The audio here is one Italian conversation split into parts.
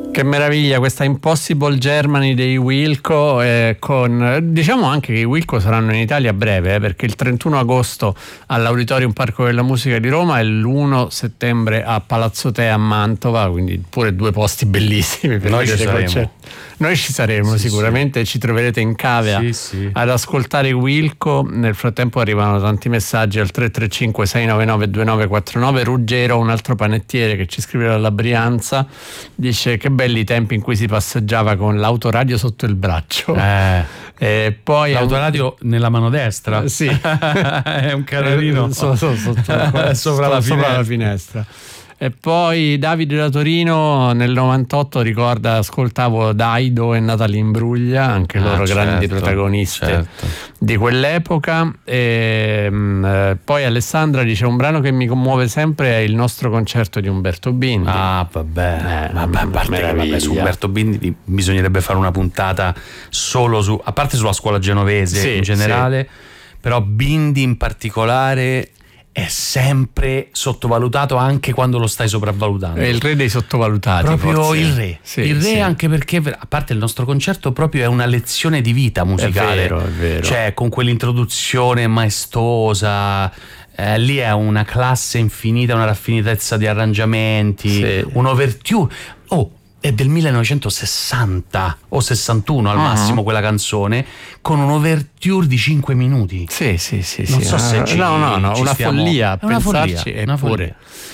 Che meraviglia questa Impossible Germany dei Wilco, con diciamo anche che i Wilco saranno in Italia a breve, perché il 31 agosto all'Auditorium Parco della Musica di Roma e l'1 settembre a Palazzo Te a Mantova, quindi pure due posti bellissimi per noi vedere ci saremo. concerti. Noi ci saremo sicuramente, ci troverete in cavea ad ascoltare i Wilco. Nel frattempo arrivano tanti messaggi al 335 699 2949. Ruggero, un altro panettiere che ci scrive dalla Brianza, dice che belli i tempi in cui si passeggiava con l'autoradio sotto il braccio. E poi l'autoradio nella mano destra, sì. È un canarino sopra la finestra. E poi Davide da Torino nel 98 ricorda, ascoltavo Daido e Natalie Imbruglia, anche loro grandi protagoniste di quell'epoca. E poi Alessandra dice: un brano che mi commuove sempre è il nostro concerto di Umberto Bindi. Vabbè, su Umberto Bindi bisognerebbe fare una puntata solo su, a parte sulla scuola genovese in generale, però Bindi in particolare è sempre sottovalutato, anche quando lo stai sopravvalutando. È il re dei sottovalutati, proprio forse. Il re anche perché, a parte il nostro concerto, proprio è una lezione di vita musicale. È vero. Cioè, con quell'introduzione maestosa, lì è una classe infinita, una raffinatezza di arrangiamenti, un'ouverture. È del 1960 o 61 al massimo quella canzone, con un ouverture di 5 minuti. Sì. Non so se una follia a pensarci. Eppure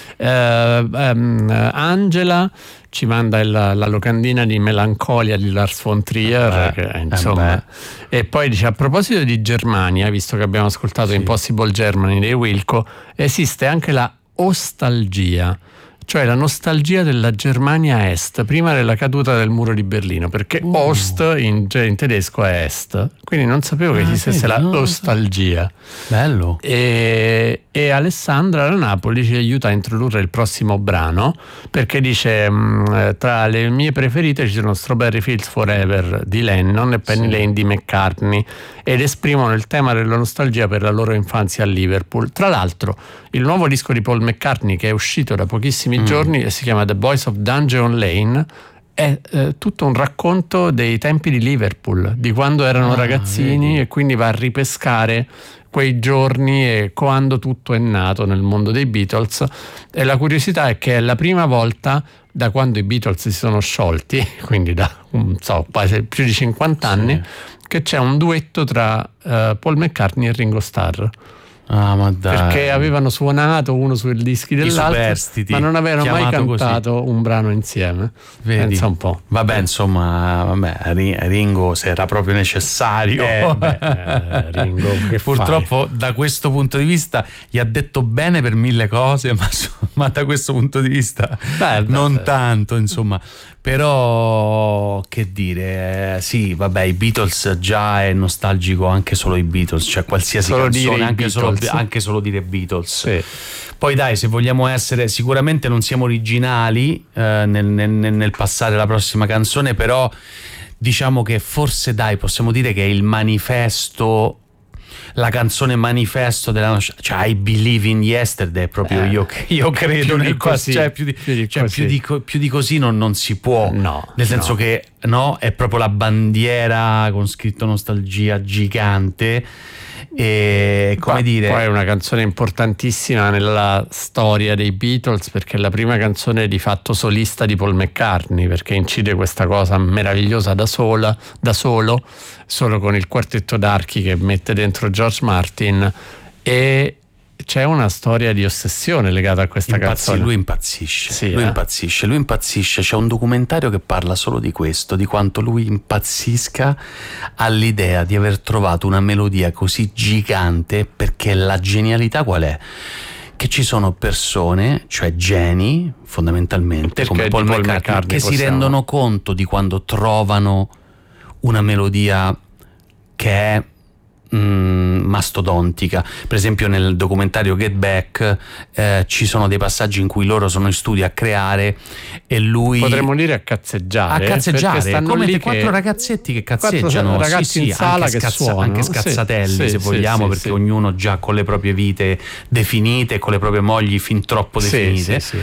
Angela ci manda la locandina di Melancolia di Lars von Trier, insomma. E poi dice: a proposito di Germania, visto che abbiamo ascoltato Impossible Germany dei Wilco, esiste anche la ostalgia, cioè la nostalgia della Germania Est, prima della caduta del muro di Berlino, perché Ost in tedesco è Est, quindi non sapevo che esistesse la nostalgia. Bello. E Alessandra da Napoli ci aiuta a introdurre il prossimo brano, perché dice: tra le mie preferite ci sono Strawberry Fields Forever di Lennon e Penny Lane di McCartney, ed esprimono il tema della nostalgia per la loro infanzia a Liverpool. Tra l'altro il nuovo disco di Paul McCartney, che è uscito da pochissimi giorni e si chiama The Boys of Dungeon Lane, è tutto un racconto dei tempi di Liverpool, di quando erano ragazzini, e quindi va a ripescare quei giorni e quando tutto è nato nel mondo dei Beatles. E la curiosità è che è la prima volta da quando i Beatles si sono sciolti, quindi da più di 50 anni, che c'è un duetto tra Paul McCartney e Ringo Starr. Ma dai. Perché avevano suonato uno sui dischi dell'altro, ma non avevano mai cantato un brano insieme. Vedi? Pensa un po'. Vabbè, insomma, Ringo, se era proprio necessario. Ringo, che purtroppo da questo punto di vista gli ha detto bene per mille cose, ma da questo punto di vista non tanto, insomma. Però che dire, sì, vabbè, i Beatles già è nostalgico anche solo i Beatles, cioè qualsiasi canzone, anche solo dire Beatles. Poi dai, se vogliamo essere, sicuramente non siamo originali nel passare la prossima canzone, però diciamo che forse possiamo dire che è il manifesto, la canzone manifesto della nostra, cioè I Believe in Yesterday, proprio io credo nel così, cioè più di così non si può, nel senso che è proprio la bandiera con scritto nostalgia gigante. E come dire, poi è una canzone importantissima nella storia dei Beatles, perché è la prima canzone di fatto solista di Paul McCartney, perché incide questa cosa meravigliosa da solo con il quartetto d'archi che mette dentro George Martin, e c'è una storia di ossessione legata a questa canzone. Lui impazzisce, lui impazzisce. C'è un documentario che parla solo di questo, di quanto lui impazzisca all'idea di aver trovato una melodia così gigante, perché la genialità qual è? Che ci sono persone, cioè geni fondamentalmente, perché come Paul McCartney, che si rendono conto di quando trovano una melodia che è mastodontica. Per esempio nel documentario Get Back ci sono dei passaggi in cui loro sono in studio a creare e lui, potremmo dire a cazzeggiare, stanno come lì quattro ragazzetti che cazzeggiano, ragazzi in sala che suonano, anche scazzatelli se vogliamo, perché ognuno già con le proprie vite definite, con le proprie mogli fin troppo definite.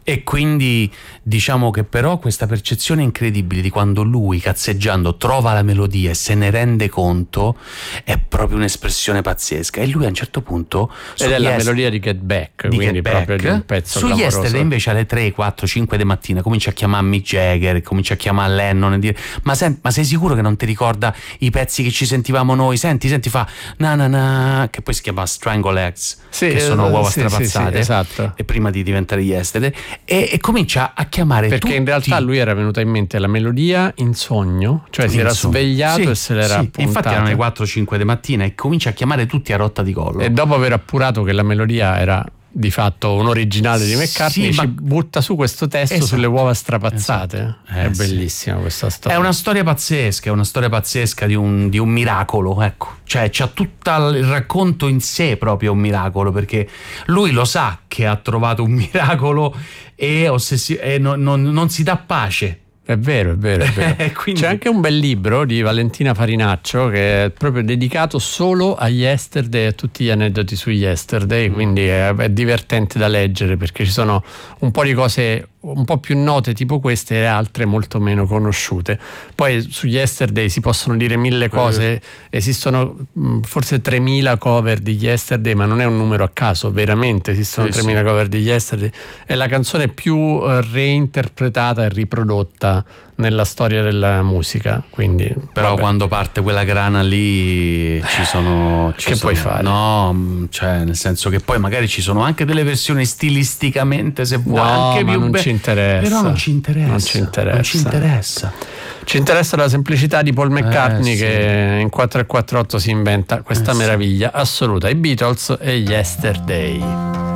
E quindi diciamo che però questa percezione incredibile di quando lui, cazzeggiando, trova la melodia e se ne rende conto è proprio un'espressione pazzesca. E lui a un certo punto ed è la melodia di Get Back, quindi proprio di un pezzo su clamoroso. Yesterday invece alle 3, 4, 5 di mattina comincia a chiamare Mick Jagger, comincia a chiamare Lennon e dire ma sei sicuro che non ti ricorda i pezzi che ci sentivamo noi? Senti fa na na na, che poi si chiama Strangle Eggs, che sono uova strapazzate, esatto. E prima di diventare Yesterday e comincia a chiamare perché tutti. In realtà lui era venuta in mente la melodia in sogno, cioè si era svegliato e se l'era appuntata. Infatti erano le 4-5 di mattina e comincia a chiamare tutti a rotta di collo, e dopo aver appurato che la melodia era di fatto un originale di McCartney, ci butta su questo testo sulle uova strapazzate. È bellissima questa storia. È una storia pazzesca di un miracolo, ecco. Cioè c'ha tutto il racconto in sé proprio un miracolo, perché lui lo sa che ha trovato un miracolo e non si dà pace. È vero. Quindi... C'è anche un bel libro di Valentina Farinaccio che è proprio dedicato solo a Yesterday e a tutti gli aneddoti su Yesterday, quindi è divertente da leggere perché ci sono un po' di cose un po' più note tipo queste e altre molto meno conosciute. Poi su Yesterday si possono dire mille cose, esistono forse 3.000 cover di Yesterday, ma non è un numero a caso, veramente esistono 3.000 cover di Yesterday. È la canzone più reinterpretata e riprodotta nella storia della musica, quindi però quando parte quella grana lì puoi fare? No, cioè nel senso che poi magari ci sono anche delle versioni stilisticamente, se vuoi, anche più non ci interessa. Però non ci interessa. Ci interessa la semplicità di Paul McCartney che in 4:48 si inventa questa meraviglia assoluta, i Beatles e Yesterday.